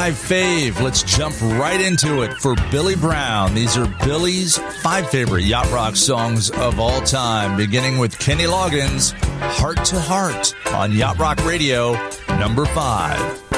5 fave. Let's jump right into it for Billy Brown. These are Billy's 5 favorite yacht rock songs of all time, beginning with Kenny Loggins' Heart to Heart on Yacht Rock Radio, number 5.